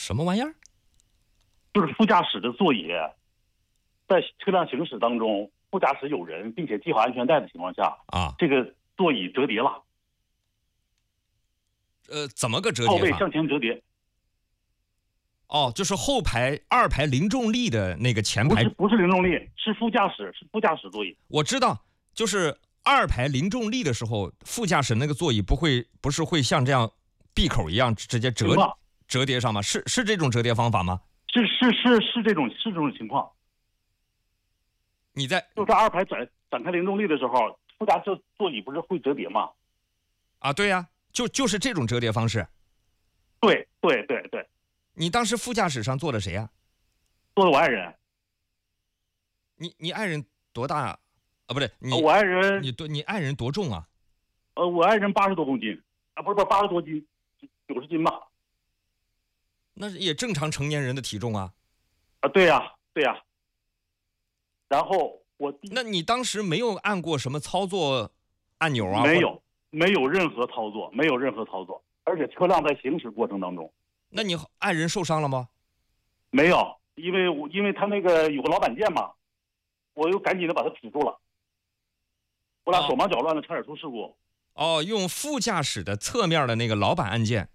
什么玩意儿？ 就是副驾驶的座椅，在车辆行驶当中，副驾驶有人，并且系好安全带的情况下，这个座椅折叠了。 怎么个折叠法？ 后背向前折叠。 就是后排2排零重力的那个前排， 不是零重力，是副驾驶座椅。 我知道，就是2排零重力的时候，副驾驶那个座椅不是会像这样闭口一样直接折叠上吗？是这种折叠方法吗？ 是这种情况。就是2排展开零重力的时候，副驾驶座椅不是会折叠吗？ 对呀，就是这种折叠方式。 对。 你当时副驾驶上坐的谁呀？ 坐的我爱人。 你爱人多大啊？不对， 我爱人你爱人多重啊？ 我爱人80多公斤不是80多斤，90斤吧。 那也正常成年人的体重啊。 对呀。然后那你当时没有按过什么操作按钮啊？ 没有任何操作，而且车辆在行驶过程当中。 那你爱人受伤了吗？ 没有，因为他那个有个老板键嘛，我又赶紧的把他取住了，我俩手忙脚乱的，差点出事故。 用副驾驶的侧面的那个老板按键